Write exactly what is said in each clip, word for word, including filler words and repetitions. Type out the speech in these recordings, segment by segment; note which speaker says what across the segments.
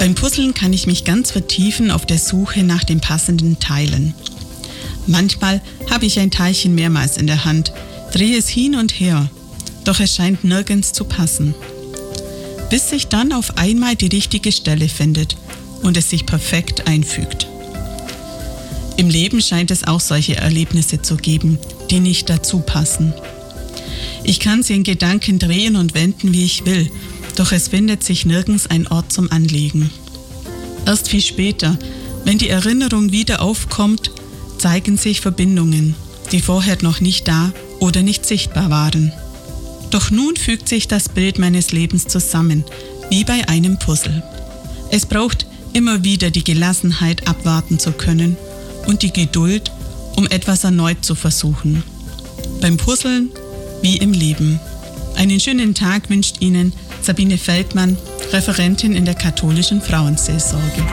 Speaker 1: Beim Puzzeln kann ich mich ganz vertiefen auf der Suche nach den passenden Teilen. Manchmal habe ich ein Teilchen mehrmals in der Hand, drehe es hin und her, doch es scheint nirgends zu passen. Bis sich dann auf einmal die richtige Stelle findet und es sich perfekt einfügt. Im Leben scheint es auch solche Erlebnisse zu geben, die nicht dazu passen. Ich kann sie in Gedanken drehen und wenden, wie ich will, doch es findet sich nirgends ein Ort zum Anlegen. Erst viel später, wenn die Erinnerung wieder aufkommt, zeigen sich Verbindungen, die vorher noch nicht da oder nicht sichtbar waren. Doch nun fügt sich das Bild meines Lebens zusammen, wie bei einem Puzzle. Es braucht immer wieder die Gelassenheit, abwarten zu können und die Geduld, um etwas erneut zu versuchen. Beim Puzzeln wie im Leben. Einen schönen Tag wünscht Ihnen Sabine Feldmann, Referentin in der katholischen Frauenseelsorge.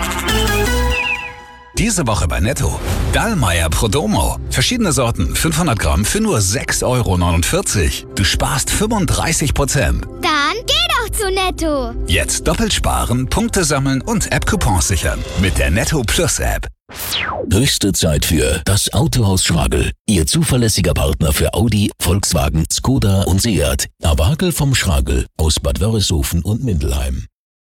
Speaker 2: Diese Woche bei Netto. Dallmayr Prodomo. Verschiedene Sorten, fünfhundert Gramm für nur sechs Euro neunundvierzig. Du sparst fünfunddreißig Prozent.
Speaker 3: Dann geh doch zu Netto.
Speaker 2: Jetzt doppelt sparen, Punkte sammeln und App-Coupons sichern. Mit der Netto Plus App.
Speaker 4: Höchste Zeit für das Autohaus Schragel. Ihr zuverlässiger Partner für Audi, Volkswagen, Skoda und Seat. Aber Hackel vom Schragel aus Bad Wörishofen und Mindelheim.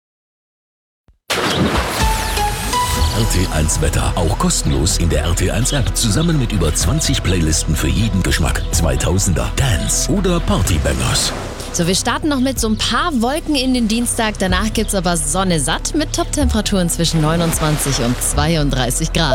Speaker 4: R T eins Wetter, auch kostenlos in der R T eins App, zusammen mit über zwanzig Playlisten für jeden Geschmack. zweitausender, Dance oder Partybangers.
Speaker 5: So, wir starten noch mit so ein paar Wolken in den Dienstag. Danach gibt's aber Sonne satt mit Top-Temperaturen zwischen neunundzwanzig und zweiunddreißig Grad.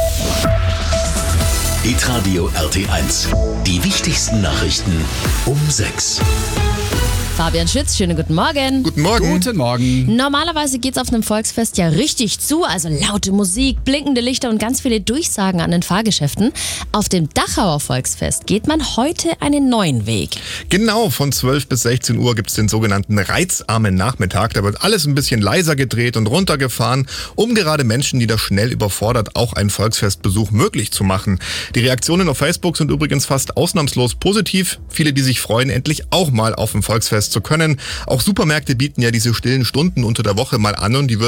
Speaker 4: Hitradio R T eins. Die wichtigsten Nachrichten um sechs.
Speaker 5: Fabian Schütz, schönen guten Morgen.
Speaker 6: Guten Morgen.
Speaker 7: Guten Morgen.
Speaker 5: Normalerweise geht's auf einem Volksfest ja richtig zu, also laute Musik, blinkende Lichter und ganz viele Durchsagen an den Fahrgeschäften. Auf dem Dachauer Volksfest geht man heute einen neuen Weg.
Speaker 6: Genau, von zwölf bis sechzehn Uhr gibt's den sogenannten reizarmen Nachmittag. Da wird alles ein bisschen leiser gedreht und runtergefahren, um gerade Menschen, die da schnell überfordert, auch einen Volksfestbesuch möglich zu machen. Die Reaktionen auf Facebook sind übrigens fast ausnahmslos positiv. Viele, die sich freuen, endlich auch mal auf ein Volksfest zu können. Auch Supermärkte bieten ja diese stillen Stunden unter der Woche mal an und die